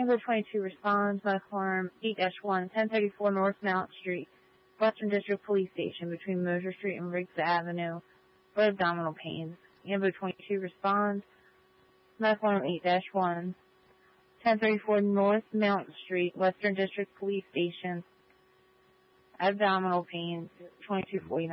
Amber 22 responds, medical alarm 8-1, 1034 North Mount Street, Western District Police Station between Mosier Street and Riggs Avenue for abdominal pains. Amber 22 responds, medical alarm 8-1, 1034 North Mount Street, Western District Police Station, abdominal pains, 2249.